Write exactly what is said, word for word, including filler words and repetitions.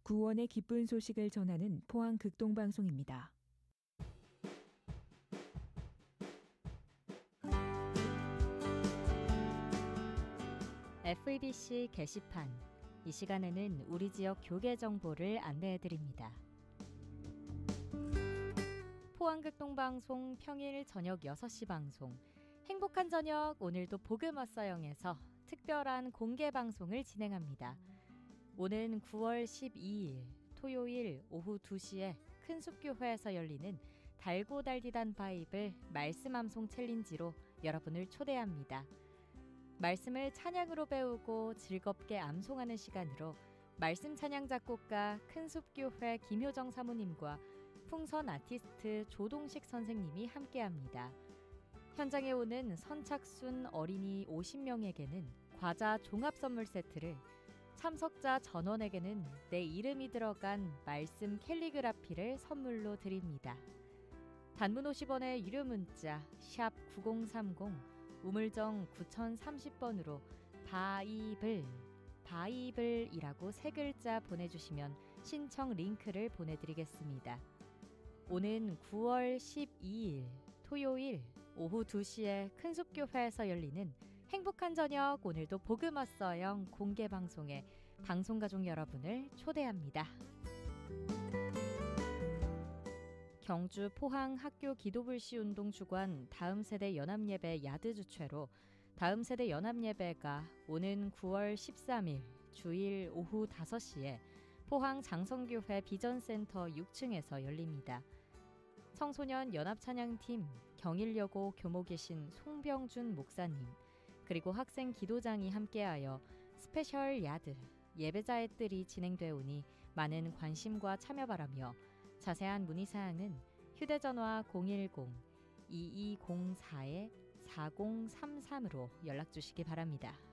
구원의 기쁜 소식을 전하는 포항 극동방송입니다. 에프이비씨 게시판, 이 시간에는 우리 지역 교계 정보를 안내해드립니다. 포항 극동방송 평일 저녁 여섯 시 방송, 행복한 저녁 오늘도 복음 왔어영에서 특별한 공개 방송을 진행합니다. 오는 구월 십이일 토요일 오후 두 시에 큰숲교회에서 열리는 달고 달디단 바이블 말씀 암송 챌린지로 여러분을 초대합니다. 말씀을 찬양으로 배우고 즐겁게 암송하는 시간으로 말씀 찬양 작곡가 큰숲교회 김효정 사모님과 풍선 아티스트 조동식 선생님이 함께합니다. 현장에 오는 선착순 어린이 오십 명에게는 과자 종합 선물 세트를, 참석자 전원에게는 내 이름이 들어간 말씀 캘리그라피를 선물로 드립니다. 단문 오십 원의 유료 문자 샵 구공삼공, 우물정 구공삼공 번으로 바이블, 바이블이라고 세 글자 보내주시면 신청 링크를 보내드리겠습니다. 오는 구월 십이일 토요일 오후 두 시에 큰숲교회에서 열리는 행복한 저녁 오늘도 복음 왔어영 공개 방송에 방송가족 여러분을 초대합니다. 경주 포항 학교 기도불시 운동 주관 다음 세대 연합예배 야드 주최로 다음 세대 연합예배가 오는 구월 십삼일 주일 오후 다섯 시에 포항 장성교회 비전센터 육 층에서 열립니다. 청소년 연합찬양팀, 경일여고 교목이신 송병준 목사님, 그리고 학생 기도장이 함께하여 스페셜 야드, 예배자의 뜰이 진행되오니 많은 관심과 참여 바라며 자세한 문의사항은 휴대전화 공일공 이이공사 사공삼삼으로 연락주시기 바랍니다.